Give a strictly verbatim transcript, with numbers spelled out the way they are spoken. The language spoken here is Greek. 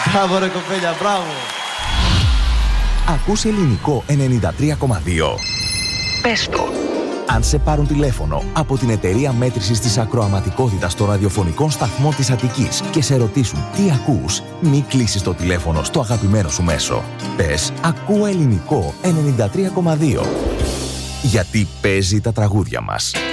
Μπράβο ρε κοπέλια, μπράβο. Ακούς Ελληνικό ενενήντα τρία κόμμα δύο. Πες το. Αν σε πάρουν τηλέφωνο από την εταιρεία μέτρησης της ακροαματικότητας των ραδιοφωνικών σταθμών της Αττικής και σε ρωτήσουν τι ακούς, μη κλείσεις το τηλέφωνο στο αγαπημένο σου μέσο. Πες «Ακούω Ελληνικό ενενήντα τρία κόμμα δύο». Γιατί παίζει τα τραγούδια μας.